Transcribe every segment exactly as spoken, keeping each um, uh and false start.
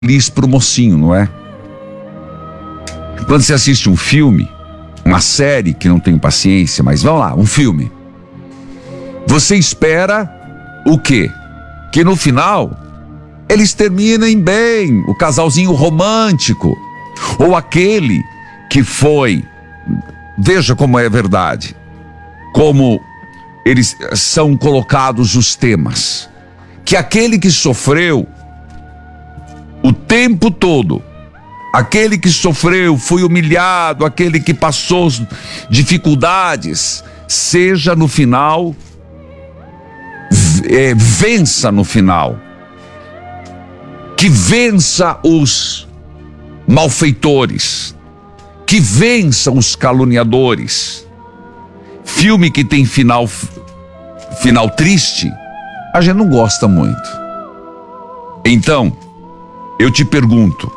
feliz pro mocinho, não é? Quando você assiste um filme, uma série, que não tenho paciência, mas vamos lá, um filme. Você espera o quê? Que no final eles terminem bem, o casalzinho romântico, ou aquele que foi, veja como é verdade, como eles são colocados os temas, que aquele que sofreu o tempo todo, aquele que sofreu, foi humilhado, aquele que passou dificuldades, seja no final, é, vença no final, que vença os malfeitores, que vença os caluniadores. Filme que tem final, final triste, a gente não gosta muito. Então, eu te pergunto,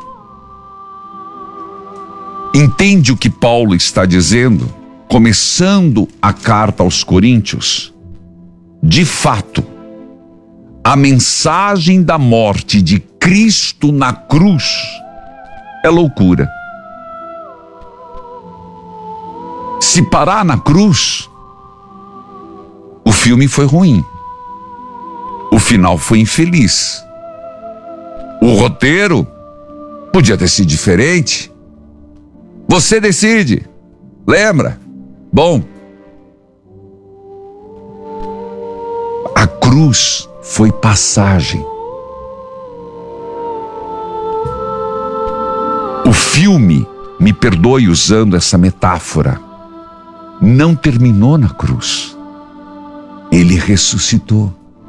entende o que Paulo está dizendo, começando a carta aos Coríntios? De fato, a mensagem da morte de Cristo na cruz é loucura. Se parar na cruz, o filme foi ruim, o final foi infeliz, o roteiro podia ter sido diferente. Você decide, lembra? Bom, a cruz foi passagem. O filme, me perdoe usando essa metáfora, não terminou na cruz. Ele ressuscitou.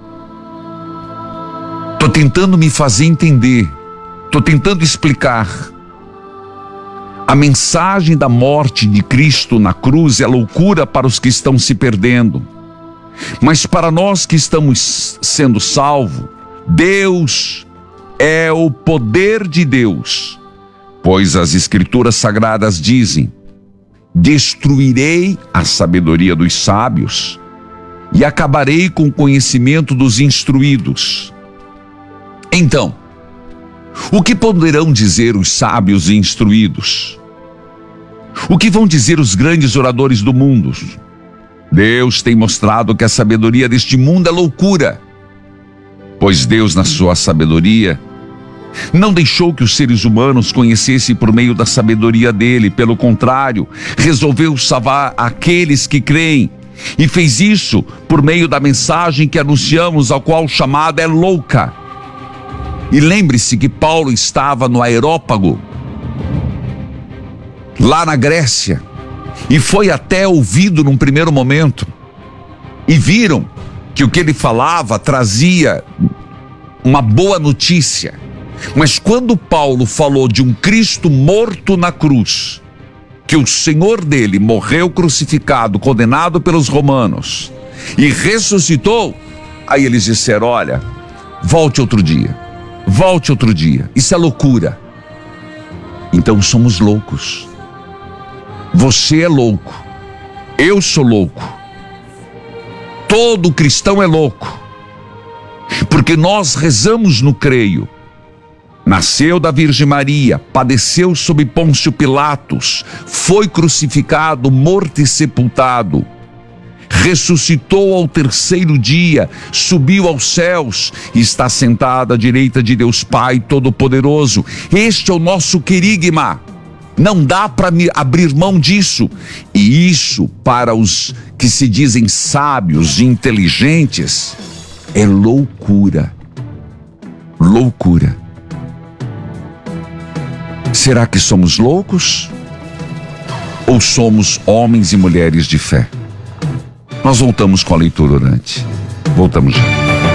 Tô tentando me fazer entender, tô tentando explicar. A mensagem da morte de Cristo na cruz é loucura para os que estão se perdendo. Mas para nós que estamos sendo salvos, Deus é o poder de Deus. Pois as Escrituras Sagradas dizem: destruirei a sabedoria dos sábios e acabarei com o conhecimento dos instruídos. Então, o que poderão dizer os sábios e instruídos? O que vão dizer os grandes oradores do mundo? Deus tem mostrado que a sabedoria deste mundo é loucura, pois Deus, na sua sabedoria, não deixou que os seres humanos conhecessem por meio da sabedoria dele. Pelo contrário, resolveu salvar aqueles que creem, e fez isso por meio da mensagem que anunciamos, ao qual o chamado é louca. E lembre-se que Paulo estava no Areópago, lá na Grécia, e foi até ouvido num primeiro momento, e viram que o que ele falava trazia uma boa notícia. Mas quando Paulo falou de um Cristo morto na cruz, que o Senhor dele morreu crucificado, condenado pelos romanos, e ressuscitou, aí eles disseram: olha, volte outro dia, volte outro dia, isso é loucura. Então somos loucos. Você é louco, eu sou louco, todo cristão é louco, porque nós rezamos no creio. Nasceu da Virgem Maria, padeceu sob Pôncio Pilatos, foi crucificado, morto e sepultado, ressuscitou ao terceiro dia, subiu aos céus e está sentado à direita de Deus Pai Todo-Poderoso. Este é o nosso querigma. Não dá para abrir mão disso. E isso, para os que se dizem sábios e inteligentes, é loucura. Loucura. Será que somos loucos? Ou somos homens e mulheres de fé? Nós voltamos com a leitura orante. Voltamos já.